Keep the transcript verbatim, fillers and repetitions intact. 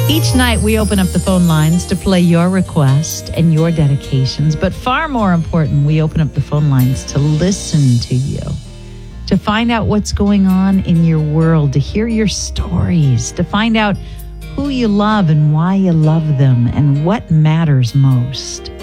Each night we open up the phone lines to play your request and your dedications, but far more important, we open up the phone lines to listen to you, to find out what's going on in your world, to hear your stories, to find out who you love and why you love them and what matters most.